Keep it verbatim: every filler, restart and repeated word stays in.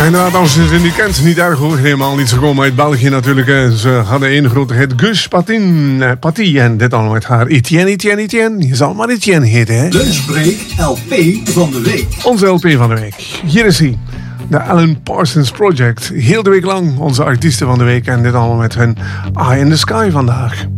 inderdaad, als je ze niet kent, niet erg hoor. Helemaal niet. Ze komen uit België natuurlijk. Ze hadden één grote hit, Gus Patin, Paty. En dit allemaal met haar Etienne, Etienne, Etienne. Je zal maar Etienne heten, hè? Lunchbreak L P van de week. Onze L P van de week. Hier is hij. De Alan Parsons Project. Heel de week lang onze artiesten van de week. En dit allemaal met hun Eye in the Sky vandaag.